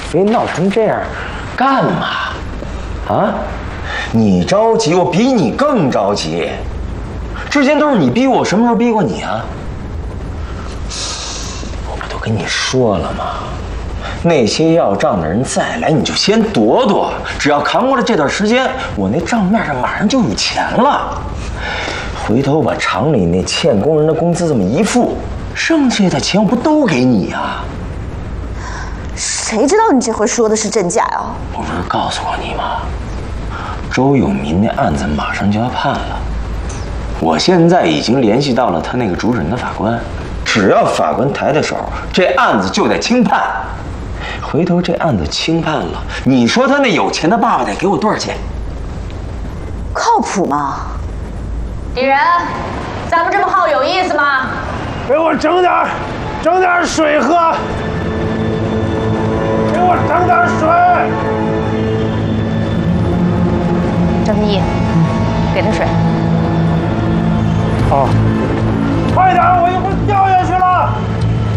非闹成这样，干嘛？啊？你着急，我比你更着急。之前都是你逼我，什么时候逼过你啊？我不都跟你说了吗？那些要账的人再来，你就先躲躲。只要扛过了这段时间，我那账面上马上就有钱了。回头把厂里那欠工人的工资这么一付，剩下的钱我不都给你啊？ 谁知道你这回说的是真假呀？ 我不是告诉过你吗？周永民那案子马上就要判了，我现在已经联系到了他那个主审的法官，只要法官抬抬手，这案子就得轻判。回头这案子轻判了，你说他那有钱的爸爸得给我多少钱？ 靠谱吗？ 敌人，咱们这么耗有意思吗？ 给我整点水喝，给我整点水。 张天翼，给他水。 好，快点，我一会儿掉